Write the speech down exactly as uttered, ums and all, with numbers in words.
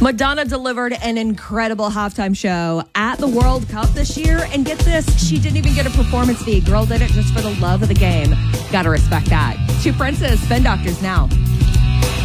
Madonna delivered an incredible halftime show at the World Cup this year. And get this, she didn't even get a performance fee. Girl did it just for the love of the game. Gotta respect that. Two Princes, Spin Doctors now.